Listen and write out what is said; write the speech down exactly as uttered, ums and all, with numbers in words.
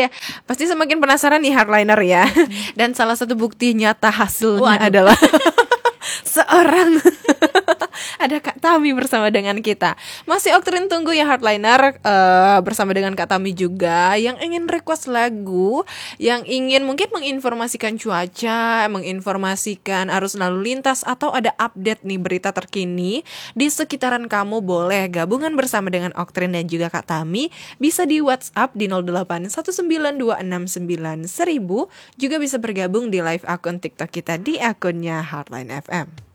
Iya, pasti semakin penasaran nih hardliner ya. Dan salah satu bukti nyata hasilnya Waduh. adalah seorang ada Kak Tami bersama dengan kita. Masih Oktrin tunggu ya hardliner, uh, bersama dengan Kak Tami juga yang ingin request lagu, yang ingin mungkin menginformasikan cuaca, menginformasikan arus lalu lintas, atau ada update nih berita terkini di sekitaran kamu, boleh gabungan bersama dengan Oktrin dan juga Kak Tami. Bisa di WhatsApp di nol delapan satu sembilan dua enam sembilan seribu. Juga bisa bergabung di live akun TikTok kita di akunnya Hardline F M.